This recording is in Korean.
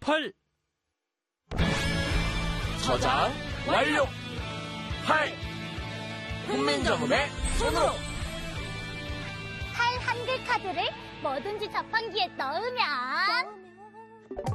8. 저장 완료. 8. 훈민정음의 손으로. 8 한글 카드를 뭐든지 자판기에 넣으면